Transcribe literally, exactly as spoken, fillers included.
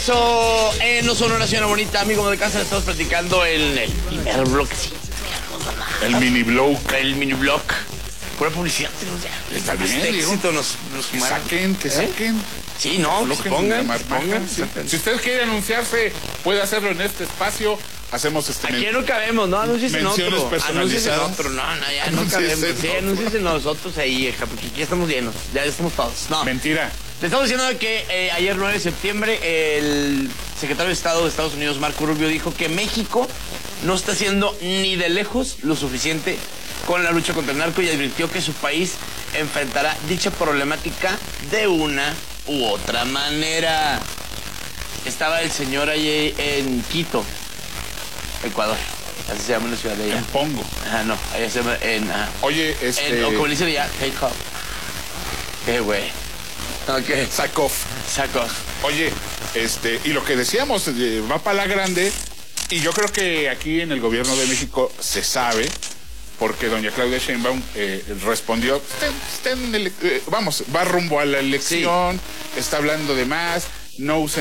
regreso en No Solo una Señora Bonita, amigo de casa. Estamos platicando en el primer bloque. Sí, el mini blog. El mini blog. Pura publicidad. Está bien, este digo. éxito nos, nos Que saquen, que saquen. ¿Eh? Sí, no, que se pongan, pongan. Sí. Si usted quiere anunciarse, puede hacerlo en este espacio. Hacemos este. Aquí no cabemos, no, anuncies en otro. Anuncies en otro, no, no, ya no cabemos. Sí, anuncies en nosotros ahí, hija, porque aquí estamos llenos, ya estamos todos. No. Mentira. Le estamos diciendo que eh, ayer nueve de septiembre el secretario de Estado de Estados Unidos, Marco Rubio, dijo que México no está haciendo ni de lejos lo suficiente con la lucha contra el narco y advirtió que su país enfrentará dicha problemática de una u otra manera. Estaba el señor allí en Quito, Ecuador. Así se llama una ciudad de allá. En Pongo. Ajá, no, allá se llama en... Ajá. Oye, este... En, o como le dicen ya, take off. Qué güey. Ok. Sack off. Sack off. Oye, este... Y lo que decíamos, eh, va para la grande. Y yo creo que aquí en el gobierno de México se sabe, porque doña Claudia Sheinbaum eh, respondió, está, está en el, eh, vamos, va rumbo a la elección, sí. Está hablando de más, no usen